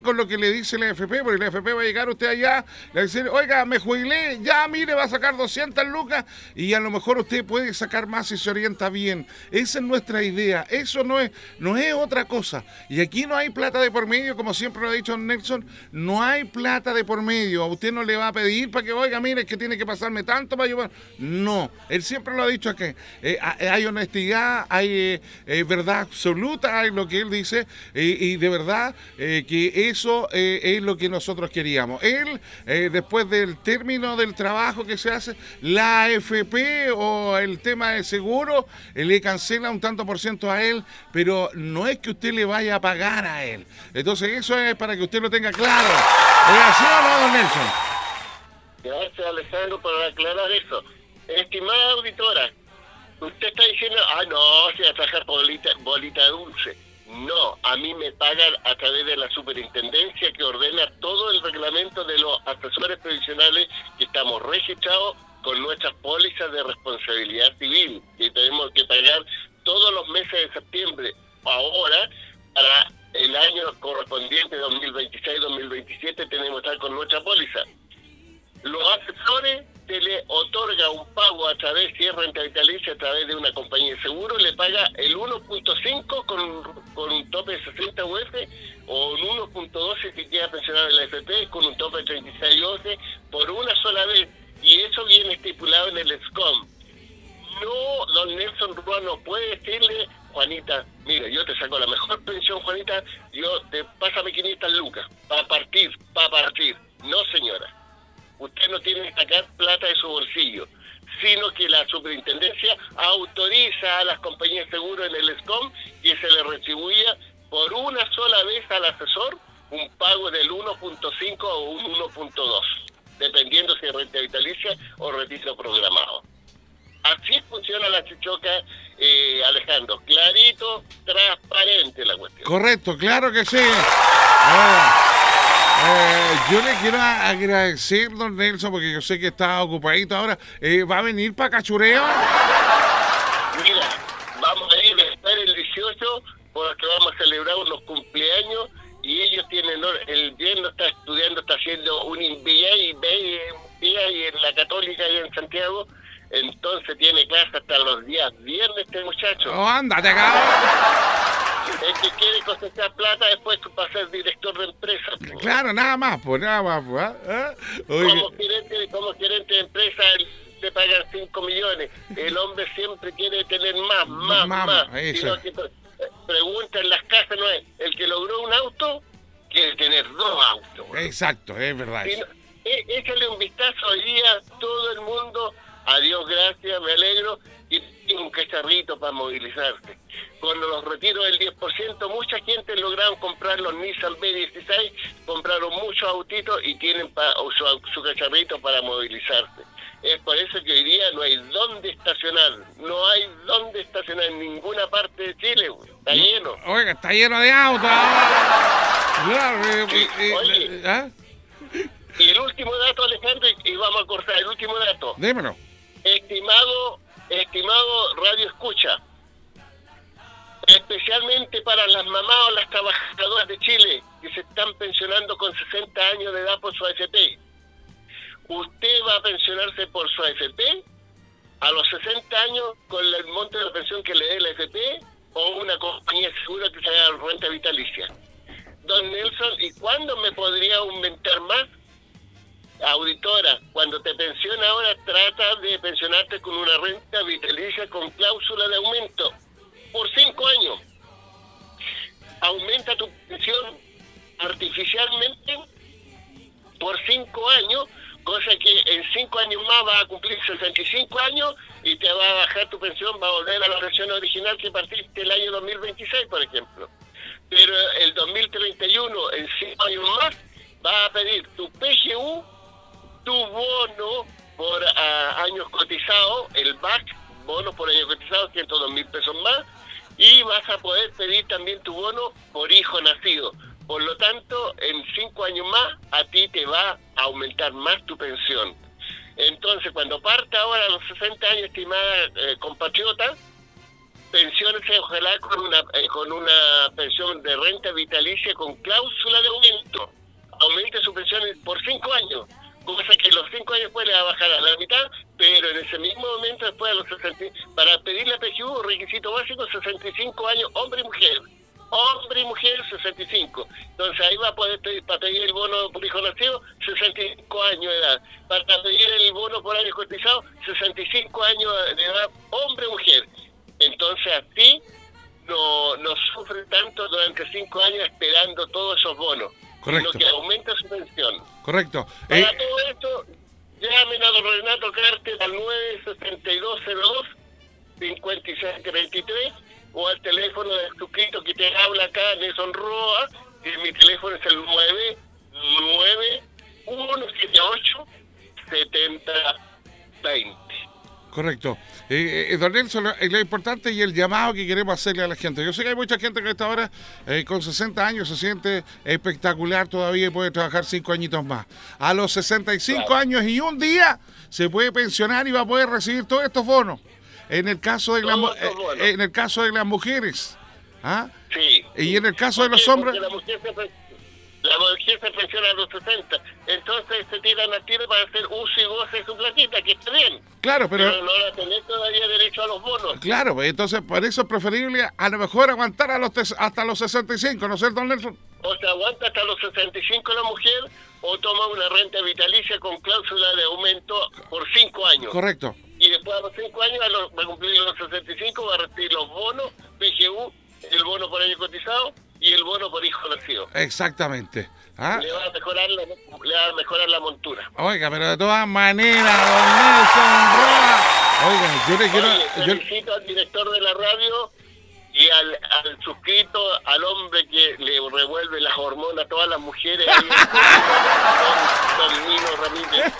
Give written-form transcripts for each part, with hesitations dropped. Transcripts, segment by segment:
con lo que le dice la AFP, porque la AFP va a llegar usted allá, le va a decir, oiga, me jubilé, ya mire, va a sacar 200 lucas y a lo mejor usted puede sacar más si se orienta bien. Esa es nuestra idea, eso no es otra cosa. Y aquí no hay plata de por medio, como siempre lo ha dicho Nelson, no hay plata de por medio. A usted no le va a pedir para que, oiga, mire, es que tiene que pasarme tanto para yo... No, él siempre lo ha dicho aquí. Hay honestidad, hay verdad absoluta, hay lo que él dice, y de verdad que eso es lo que nosotros queríamos. Él, después del término del trabajo que se hace, la AFP o el tema de seguro le cancela un tanto por ciento a él, pero no es que usted le vaya a pagar a él. Entonces eso es para que usted lo tenga claro. ¿Es así o no, don Nelson? Gracias, Alejandro, por aclarar eso. Estimada auditora, usted está diciendo, no, se va a trabajar bolita dulce. No, a mí me pagan a través de la superintendencia que ordena todo el reglamento de los asesores previsionales que estamos registrados con nuestras pólizas de responsabilidad civil, que tenemos que pagar todos los meses de septiembre. Ahora, para el año correspondiente 2026-2027 tenemos que estar con nuestra póliza. Los asesores se le otorga un pago a través, si es renta vitalicia, a través de una compañía de seguro, le paga el 1.5 con un tope de 60 UF o un 1.12 si queda pensionado en la FP con un tope de 36 UF por una sola vez. Y eso viene estipulado en el SCOM. No, don Nelson Rúa no puede decirle, Juanita, mira, yo te saco la mejor pensión, Juanita, pásame 500 lucas, para partir. No, señora. Usted no tiene que sacar plata de su bolsillo, sino que la superintendencia autoriza a las compañías de seguro en el SCOM que se le retribuya por una sola vez al asesor un pago del 1.5 o un 1.2, dependiendo si es renta vitalicia o retiro programado. Así funciona la chuchoca, Alejandro. Clarito, transparente la cuestión. Correcto, claro que sí. Yo le quiero agradecer, don Nelson, porque yo sé que está ocupadito ahora. ¿Va a venir para Cachureo? Mira, vamos a ir después el 18 porque vamos a celebrar unos cumpleaños y ellos tienen, el viernes está estudiando, está haciendo un MBA en la Católica y en Santiago. Entonces tiene clase hasta los días viernes este muchacho. Oh, ándate acá. El que quiere cosechar plata después para ser director de empresa. Claro, nada más, pues. Como gerente de empresa te pagan 5 millones. El hombre siempre quiere tener más. Eso. Pregunta en las casas, no es, el que logró un auto quiere tener 2 autos. Exacto, es verdad. Échale un vistazo hoy día, todo el mundo, adiós, gracias, me alegro, y tiene un cacharrito para movilizarse. Con los retiros del 10%, mucha gente lograron comprar los Nissan B16, compraron muchos autitos y tienen su cacharrito para movilizarse. Es por eso que hoy día no hay dónde estacionar, en ninguna parte de Chile, está lleno. Oiga, está lleno de autos. Claro, Oye, y el último dato, Alejandro, y vamos a cortar el último dato. Dímelo. Estimado Radio Escucha, especialmente para las mamás o las trabajadoras de Chile que se están pensionando con 60 años de edad por su AFP. Usted va a pensionarse por su AFP a los 60 años con el monto de la pensión que le dé la AFP o una compañía de seguro que se haga renta vitalicia. Don Nelson, ¿y cuándo me podría aumentar más? Auditora, cuando te pensiona ahora, trata de pensionarte con una renta vitalicia con cláusula de aumento por 5 años. Aumenta tu pensión artificialmente por 5 años, cosa que en 5 años más vas a cumplir 65 años y te va a bajar tu pensión, va a volver a la pensión original que partiste el año 2026, por ejemplo. Pero el 2031, en 5 años más, vas a pedir tu PGU, tu bono por años cotizados, el BAC, bono por años cotizados, 102.000 pesos más, y vas a poder pedir también tu bono por hijo nacido. Por lo tanto, en 5 años más, a ti te va a aumentar más tu pensión. Entonces, cuando parta ahora a los 60 años, estimada compatriota, pensiónese ojalá con una pensión de renta vitalicia con cláusula de aumento. Aumente su pensión por 5 años, cosa que los 5 años después le va a bajar a la mitad, pero en ese mismo momento después a los 60, para pedir la PGU, requisito básico 65 años, hombre y mujer. Hombre y mujer, 65. Entonces ahí va a poder pedir, para pedir el bono por hijo nacido, 65 años de edad. Para pedir el bono por año cotizado, 65 años de edad, hombre y mujer. Entonces así no sufre tanto durante 5 años esperando todos esos bonos. Correcto. Sino que aumenta su pensión. Correcto. Para todo esto, llamen a don Renato Carter al 96202-5723 o al teléfono del suscrito que te habla acá, Nelson Roa, y mi teléfono es el 99178-7020. Correcto. Don Nelson, lo importante y el llamado que queremos hacerle a la gente. Yo sé que hay mucha gente que a esta hora, con 60 años, se siente espectacular todavía y puede trabajar 5 añitos más. A los 65 años y un día se puede pensionar y va a poder recibir todos estos bonos. En el caso de, en el caso de las mujeres. ¿Ah? Sí. Y en el caso de los hombres... La mujer se pensiona a los 60, entonces se tiran al tiro para hacer uso y goce de su platita, que está bien. Claro, pero no la tenés todavía derecho a los bonos. Claro, entonces por eso es preferible a lo mejor aguantar hasta los 65, ¿no es cierto, don Nelson? O se aguanta hasta los 65 la mujer, o toma una renta vitalicia con cláusula de aumento por 5 años. Correcto. Y después a los 5 años, va a cumplir los 65, va a recibir los bonos, PGU, el bono por año cotizado y el bono por hijo nacido. Exactamente. ¿Ah? Le va a mejorar la montura. Oiga, pero de todas maneras, don Nelson Roa. Oiga, yo le quiero... Felicito al director de la radio y al suscrito, al hombre que le revuelve las hormonas a todas las mujeres. Don Nino Ramírez.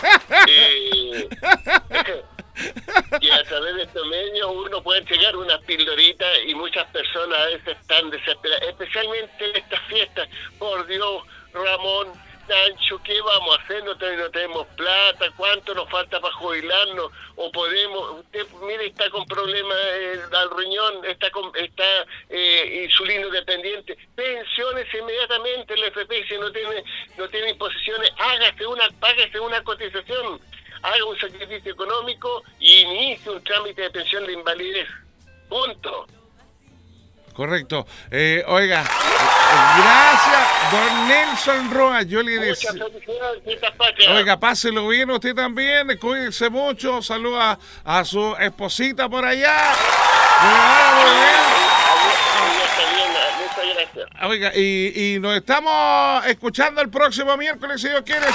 Y a través de estos medios uno puede entregar unas pildoritas y muchas personas a veces están desesperadas, especialmente en estas fiestas. Por Dios, Ramón, Nacho, ¿qué vamos a hacer? No tenemos plata, ¿cuánto nos falta para jubilarnos? O podemos, usted mire, está con problemas al riñón, está insulino dependiente, pensiones inmediatamente, el FP si no tiene imposiciones, págase una cotización, haga un sacrificio económico y inicie un trámite de pensión de invalidez. Punto. Correcto. Oiga, gracias, don Nelson Roa. Yo le decía. Muchas felicidades, oiga, páselo bien usted también, cuídense mucho, saluda a su esposita por allá. Muchas gracias. Oiga, y nos estamos escuchando el próximo miércoles, si Dios quiere.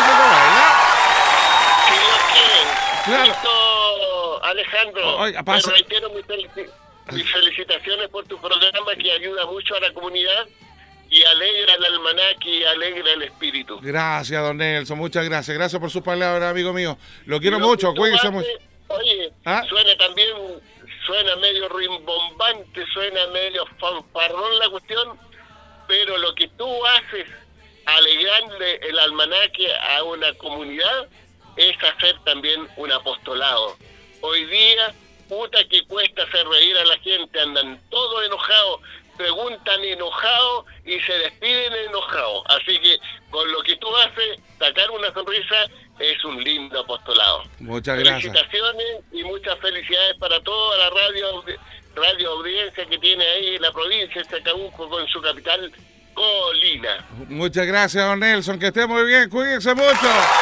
Claro. Listo, Alejandro. Oiga, te reitero mis felicitaciones por tu programa que ayuda mucho a la comunidad y alegra el almanaque y alegra el espíritu. Gracias, don Nelson, muchas gracias. Gracias por sus palabras, amigo mío. Lo quiero mucho, cuídense mucho. Oye, suena medio rimbombante, suena medio fanfarrón la cuestión, pero lo que tú haces alegrarle el almanaque a una comunidad es hacer también un apostolado. Hoy día, puta que cuesta hacer reír a la gente, andan todos enojados, preguntan enojados y se despiden enojados. Así que con lo que tú haces, sacar una sonrisa es un lindo apostolado. Muchas gracias. Felicitaciones y muchas felicidades para toda la radio audiencia que tiene ahí en la provincia de Chacabuco con su capital, Colina. Muchas gracias, don Nelson, que esté muy bien, cuídense mucho.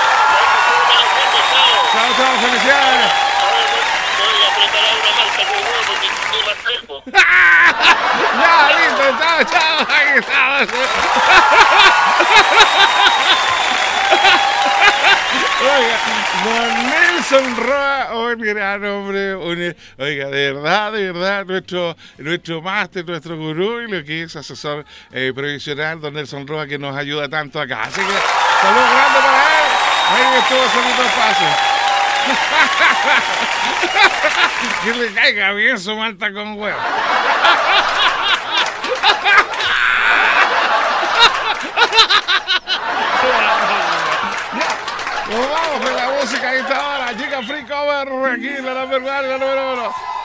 Chao, chao, felicidades. Voy a preparar una marca con huevo porque tiene más tiempo. Ya, listo, chao, chao. Ahí estamos. Oiga, don Nelson Roa, un gran hombre, oiga, de verdad, nuestro máster, nuestro gurú y lo que es asesor provisional, don Nelson Roa, que nos ayuda tanto acá. Así que, saludos grandes para él. Ahí estuvo haciendo pasos. Que le caiga bien su malta con huevo. Nos vamos con la música a esta hora. Chica Free Cover, aquí la número 1.